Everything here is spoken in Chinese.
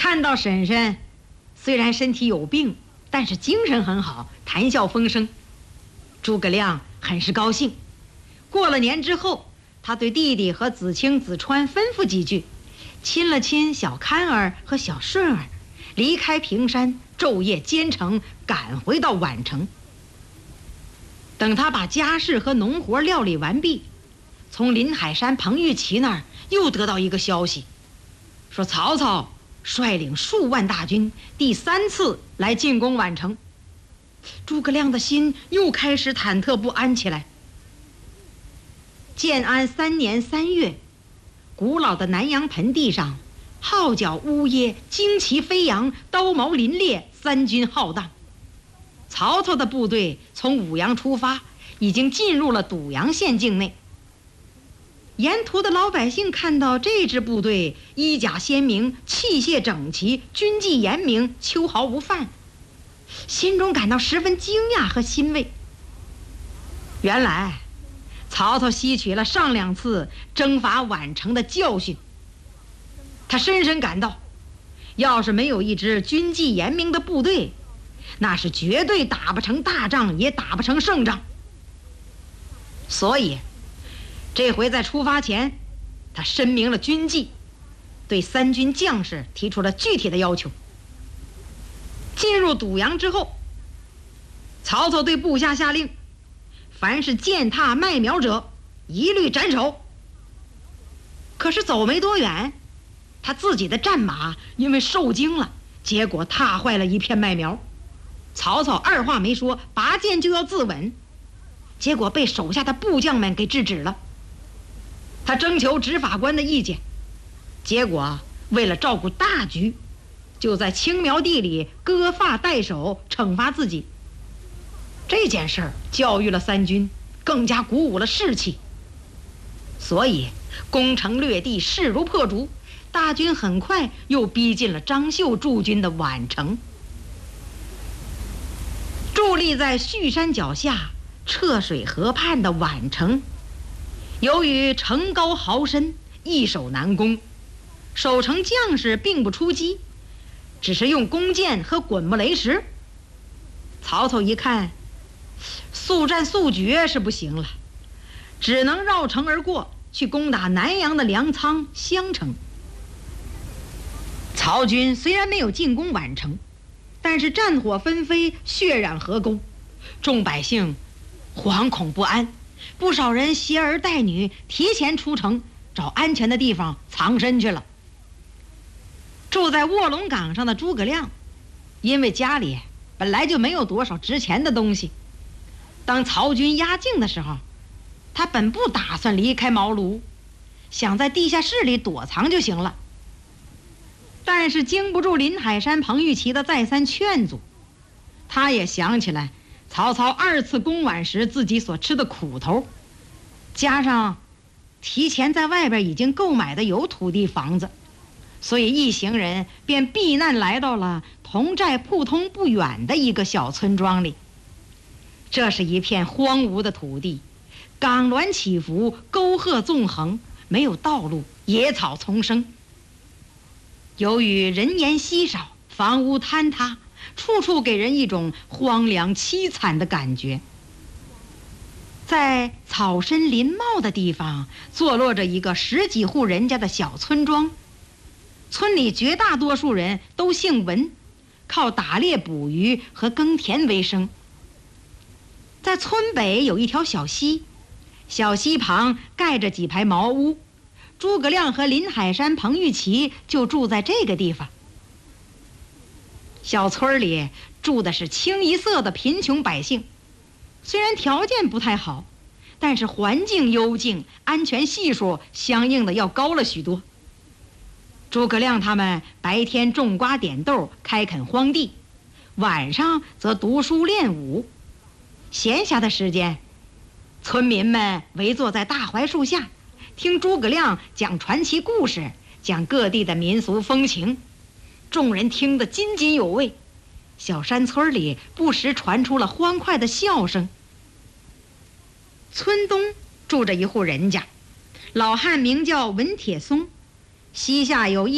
看到婶婶，虽然身体有病，但是精神很好，谈笑风生。诸葛亮很是高兴。过了年之后，他对弟弟和子清、子川吩咐几句，亲了亲小堪儿和小顺儿，离开平山，昼夜兼程，赶回到宛城。等他把家事和农活料理完毕，从林海山、彭玉琪那儿又得到一个消息，说曹操率领数万大军第3次来进攻宛城。诸葛亮的心又开始忐忑不安起来。建安3年3月，古老的南阳盆地上，号角呜咽，旌旗飞扬，刀矛林列，三军浩荡。曹操的部队从武阳出发，已经进入了堵阳县境内。沿途的老百姓看到这支部队衣甲鲜明，器械整齐，军纪严明，秋毫无犯，心中感到十分惊讶和欣慰。原来曹操吸取了上2次征伐宛城的教训，他深深感到，要是没有一支军纪严明的部队，那是绝对打不成大仗，也打不成胜仗。所以这回在出发前，他申明了军纪，对3军将士提出了具体的要求。进入堵阳之后，曹操对部下下令，凡是践踏麦苗者，一律斩首。可是走没多远，他自己的战马因为受惊了，结果踏坏了一片麦苗。曹操二话没说，拔剑就要自刎，结果被手下的部将们给制止了。他征求执法官的意见，结果为了照顾大局，就在青苗地里割发代首，惩罚自己。这件事儿教育了3军，更加鼓舞了士气。所以攻城略地，势如破竹，大军很快又逼近了张绣驻军的宛城。伫立在旭山脚下、掣水河畔的宛城，由于城高壕深，易守难攻，守城将士并不出击，只是用弓箭和滚木雷石。曹操一看，速战速决是不行了，只能绕城而过，去攻打南阳的粮仓襄城。曹军虽然没有进攻宛城，但是战火纷飞，血染河沟，众百姓惶恐不安，不少人携儿带女提前出城，找安全的地方藏身去了。住在卧龙岗上的诸葛亮，因为家里本来就没有多少值钱的东西，当曹军压境的时候，他本不打算离开茅庐，想在地下室里躲藏就行了。但是经不住林海山、彭玉琪的再三劝阻，他也想起来曹操2次攻宛时自己所吃的苦头，加上提前在外边已经购买的有土地房子，所以一行人便避难来到了同寨铺通不远的一个小村庄里。这是一片荒芜的土地，岗峦起伏，沟壑纵横，没有道路，野草丛生。由于人烟稀少，房屋坍塌，处处给人一种荒凉凄惨的感觉。在草深林茂的地方，坐落着一个10几户人家的小村庄。村里绝大多数人都姓文，靠打猎捕鱼和耕田为生。在村北有一条小溪，小溪旁盖着几排茅屋，诸葛亮和林海山、彭玉琪就住在这个地方。小村里住的是清一色的贫穷百姓，虽然条件不太好，但是环境幽静，安全系数相应的要高了许多。诸葛亮他们白天种瓜点豆，开垦荒地，晚上则读书练武。闲暇的时间，村民们围坐在大槐树下，听诸葛亮讲传奇故事，讲各地的民俗风情，众人听得津津有味。小山村里不时传出了欢快的笑声。村东住着一户人家，老汉名叫文铁松，膝下有